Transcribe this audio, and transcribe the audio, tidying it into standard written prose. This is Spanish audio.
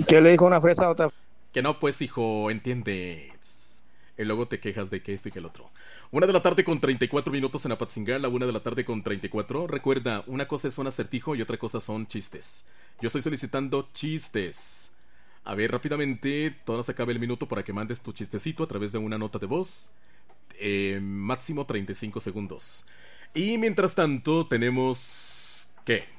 ¿Qué le dijo una fresa a otra? Que no, pues, hijo, entiendes. Y luego te quejas de que esto y que el otro. 1 de la tarde con 34 minutos en Apatzingán, la 1 de la tarde con 34. Recuerda, una cosa es un acertijo y otra cosa son chistes. Yo estoy solicitando chistes. A ver, rápidamente, todavía no se acabe el minuto para que mandes tu chistecito a través de una nota de voz. Máximo 35 segundos. Y mientras tanto, tenemos... ¿Qué?